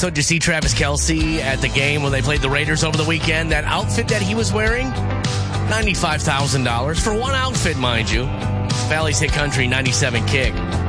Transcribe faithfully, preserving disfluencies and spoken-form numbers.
So did you see Travis Kelce at the game when they played the Raiders over the weekend? That outfit that he was wearing, ninety-five thousand dollars for one outfit, mind you. Valley's Hit Country ninety-seven Kick.